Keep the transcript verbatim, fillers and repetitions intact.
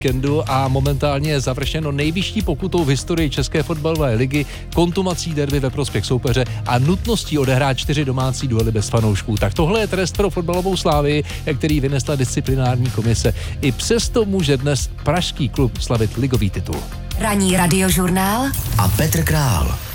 víkendu a momentálně je završeno nejvyšší pokutou v historii České fotbalové ligy, kontumací derby ve prospěch soupeře a nutností odehrát čtyři domácí duely bez fanoušků. Tak tohle je trest pro fotbalovou Slávii, který vynesla disciplinární komise. I přesto může dnes pražský klub slavit ligový titul. Ranní radiožurnál a Petr Král.